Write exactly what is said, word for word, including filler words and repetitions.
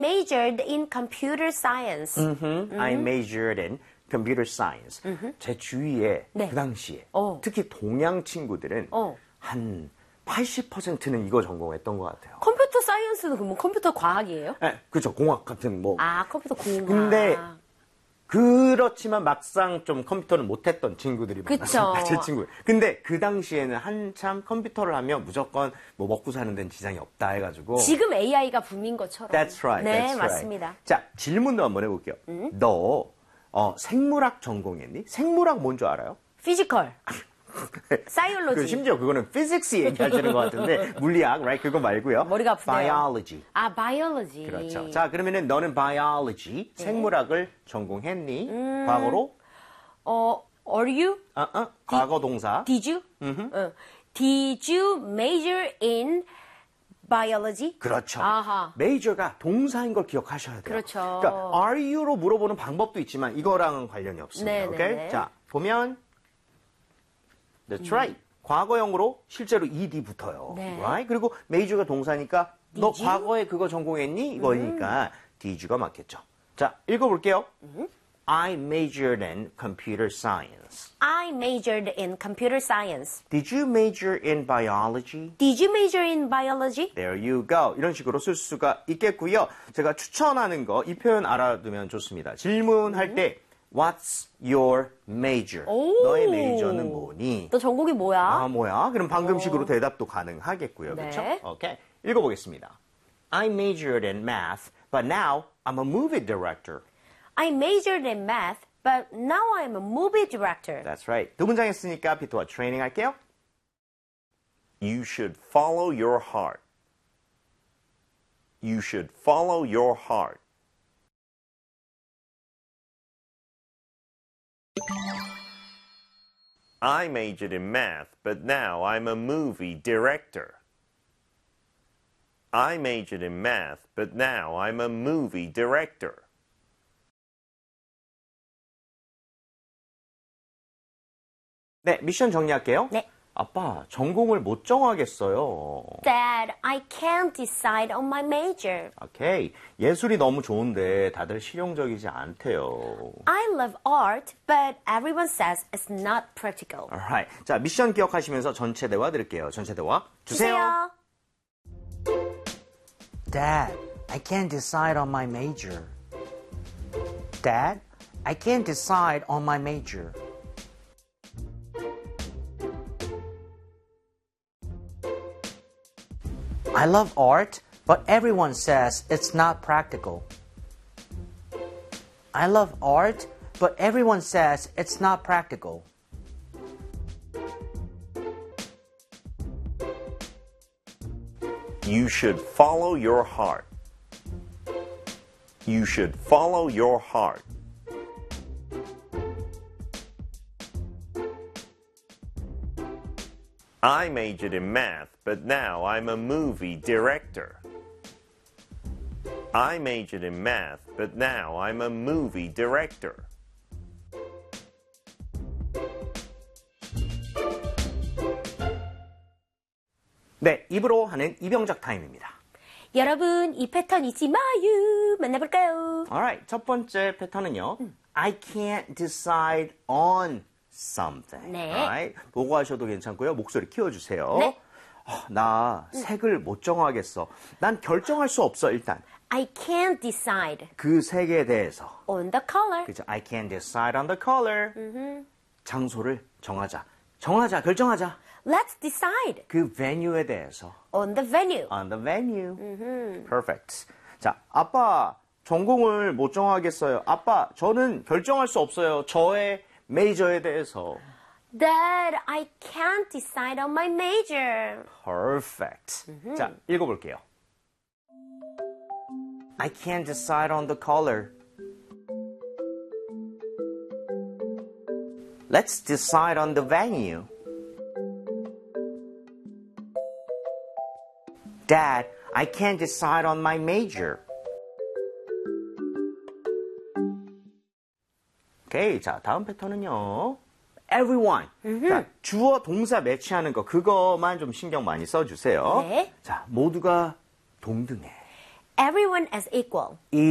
majored in computer science. Mm-hmm. I majored in computer science. Mm-hmm. 제 주위에 네. 그 당시에 어. 특히 동양 친구들은 어. 한 팔십 퍼센트는 이거 전공했던 것 같아요. 컴퓨터 사이언스는 그러면 컴퓨터 과학이에요? 네, 그렇죠. 공학 같은 뭐. 아, 컴퓨터 공학. 근데 그렇지만 막상 좀 컴퓨터를 못했던 친구들이 그쵸. 많았어요. 제 친구. 근데 그 당시에는 한참 컴퓨터를 하면 무조건 뭐 먹고 사는 데는 지장이 없다 해가지고. 지금 에이아이가 붐인 것처럼. That's right. 네, that's 맞습니다. right. 자, 질문도 한번 해볼게요. 음? 너 어, 생물학 전공했니? 생물학 뭔 줄 알아요? 피지컬. 사이올로지. 그 심지어 그거는 physics 얘기하시는 것 같은데 물리학, right? 그거 말고요. 머리가 아프네요. biology. 아, biology. 그렇죠. 자, 그러면은 너는 biology, 네. 생물학을 전공했니? 음, 과거로? 어, are you? 어, 어, 과거 동사. Did you? 어. Did you major in biology? 그렇죠. 아하. major가 동사인 걸 기억하셔야 돼요. 그렇죠. 그러니까 are you로 물어보는 방법도 있지만 이거랑은 관련이 없습니다. 네, 오케이? 네, 네. 자, 보면 That's right. 과거형으로 실제로 ed 붙어요. 네. Right? 그리고 major가 동사니까 너 Did you? 과거에 그거 전공했니? 이거니까 did가 맞겠죠. 자, 읽어볼게요. I majored in computer science. I majored in computer science. Did you major in biology? Did you major in biology? There you go. 이런 식으로 쓸 수가 있겠고요. 제가 추천하는 거 이 표현 알아두면 좋습니다. 질문할 때 What's your major? 오. 너의 메이저는 뭐니? 너 전공이 뭐야? 아, 뭐야? 그럼 방금식으로 대답도 가능하겠고요. 네. 그렇죠? 오케이. 읽어보겠습니다. I majored in math, but now I'm a movie director. I majored in math, but now I'm a movie director. That's right. 두 문장 했으니까 피토와 트레이닝 할게요. You should follow your heart. You should follow your heart. I majored in math, but now I'm a movie director. I majored in math, but now I'm a movie director. 네, 미션 정리할게요. 네. 아빠, 전공을 못 정하겠어요. Dad, I can't decide on my major. 오케이. 예술이 너무 좋은데 다들 실용적이지 않대요. I love art, but everyone says it's not practical. Alright. 자, 미션 기억하시면서 전체 대화 들을게요. 전체 대화 주세요. Dad, I can't decide on my major. Dad, I can't decide on my major. I love art, but everyone says it's not practical. I love art, but everyone says it's not practical. You should follow your heart. You should follow your heart. I majored in math, but now I'm a movie director. I majored in math, but now I'm a movie director. 네, 입으로 하는 이병작 타임입니다. 여러분, 이 패턴 잊지 마요. 만나볼까요? Alright, 첫 번째 패턴은요. I can't decide on something. 네. Alright, 보고 하셔도 괜찮고요. 목소리 키워주세요. 네. 어, 나 색을 못 정하겠어. 난 결정할 수 없어, 일단. I can't decide 그 색에 대해서. on the color. 그죠? I can't decide on the color. 장소를 정하자. 정하자, 결정하자. Let's decide 그 venue에 대해서. on the venue. On the venue. Perfect. 자, 아빠, 전공을 못 정하겠어요. 아빠, 저는 결정할 수 없어요. 저의 메이저에 대해서. Dad, I can't decide on my major. Perfect. 자, 읽어볼게요. I can't decide on the color. Let's decide on the venue. Dad, I can't decide on my major. 오케이, 자, 다음 패턴은요. Everyone. 자, 주어 동사 매치하는 거 그거만 좀 신경 많이 써주세요. 네. 자, 모두가 동등해. everyone as equal.